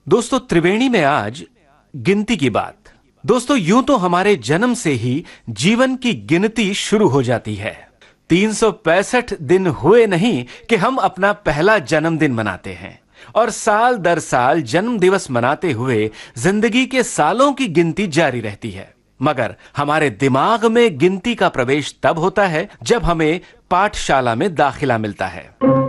दोस्तों, त्रिवेणी में आज गिनती की बात। दोस्तों, यूं तो हमारे जन्म से ही जीवन की गिनती शुरू हो जाती है। 365 दिन हुए नहीं कि हम अपना पहला जन्मदिन मनाते हैं, और साल दर साल जन्म दिवस मनाते हुए जिंदगी के सालों की गिनती जारी रहती है। मगर हमारे दिमाग में गिनती का प्रवेश तब होता है जब हमें पाठशाला में दाखिला मिलता है।